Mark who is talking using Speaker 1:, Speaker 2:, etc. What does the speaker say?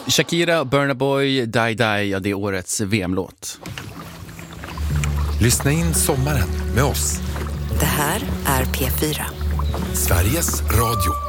Speaker 1: Shakira, Burna Boy, Die Die, ja, det är årets VM-låt.
Speaker 2: Lyssna in sommaren med oss.
Speaker 3: Det här är P4.
Speaker 2: Sveriges Radio.